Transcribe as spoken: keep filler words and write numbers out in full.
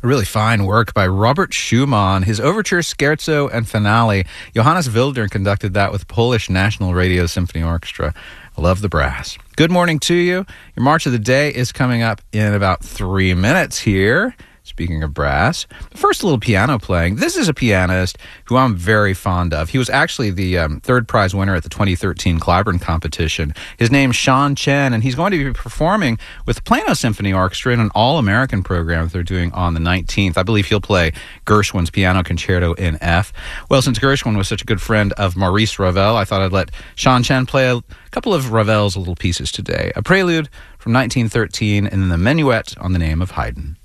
A really fine work by Robert Schumann, his overture, scherzo, and finale. Johannes Wilder conducted that with Polish National Radio Symphony Orchestra. I love the brass. Good morning to you. Your March of the Day is coming up in about three minutes here. Speaking of brass, first a little piano playing. This is a pianist who I'm very fond of. He was actually the um, third prize winner at the twenty thirteen Clyburn competition. His name's Sean Chen, and he's going to be performing with the Plano Symphony Orchestra in an all-American program that they're doing on the nineteenth. I believe he'll play Gershwin's Piano Concerto in F. Well, since Gershwin was such a good friend of Maurice Ravel, I thought I'd let Sean Chen play a couple of Ravel's little pieces today. A prelude from nineteen thirteen and then the Minuet on the Name of Haydn.